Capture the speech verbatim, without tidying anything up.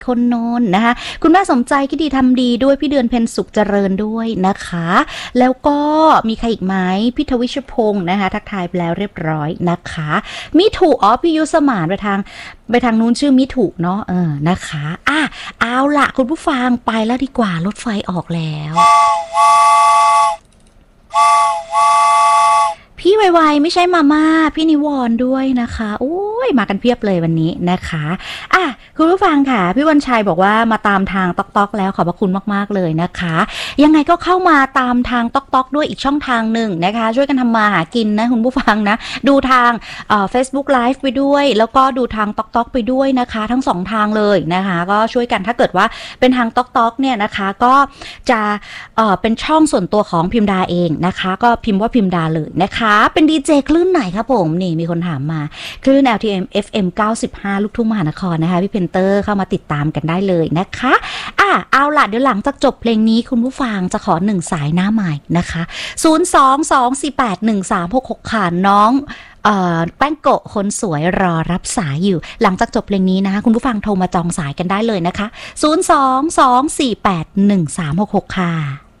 คนโน้นนะคะคุณแม่สมใจคิดดีทำดีด้วยพี่เดือนเพ็ญสุขเจริญด้วยนะคะแล้วก็มีใครอีกไหมพี่ทวิชพงศ์นะคะทักทายไปแล้วเรียบร้อยนะคะมิถุอ๋อพี่ยุสมานไปทางไปทางนู้นชื่อมิถุเนาะเออนะคะอ่ะเอาล่ะคุณผู้ฟังไปแล้วดีกว่ารถไฟออกแล้วพี่ไวๆไม่ใช่มาม่าพี่นิวรณ์ด้วยนะคะโอ้ยมากันเพียบเลยวันนี้นะคะอ่ะคุณผู้ฟังค่ะพี่วันชัยบอกว่ามาตามทางต๊อกต๊อกแล้วขอบพระคุณมากๆเลยนะคะยังไงก็เข้ามาตามทางต๊อกต๊อกด้วยอีกช่องทางหนึ่งนะคะช่วยกันทำมาหากินนะคุณผู้ฟังนะดูทางเอ่อ Facebook Live ไปด้วยแล้วก็ดูทางต๊อกต๊อกไปด้วยนะคะทั้งสองทางเลยนะคะก็ช่วยกันถ้าเกิดว่าเป็นทางต๊อกต๊อกเนี่ยนะคะก็จะเอ่อเป็นช่องส่วนตัวของพิมดาเองนะคะก็พิมพ์ว่าพิมดาเลยนะคะเป็นดีเจคลื่นไหนครับผมนี่มีคนถามมาคลื่น แอล ที เอ็ม เอฟ เอ็ม เก้าสิบห้าลูกทุ่งมหานครนะคะพี่เพนเตอร์เข้ามาติดตามกันได้เลยนะคะอ่ะเอาล่ะเดี๋ยวหลังจากจบเพลงนี้คุณผู้ฟังจะขอหนึ่งสายหน้าใหม่นะคะศูนย์ สอง สอง สี่ แปด หนึ่ง สาม หก หกค่ะน้องเอ่อแป้งโกะคนสวยรอรับสายอยู่หลังจากจบเพลงนี้นะคะคุณผู้ฟังโทรมาจองสายกันได้เลยนะคะศูนย์ สอง สอง สี่ แปด หนึ่ง สาม หก หกค่ะ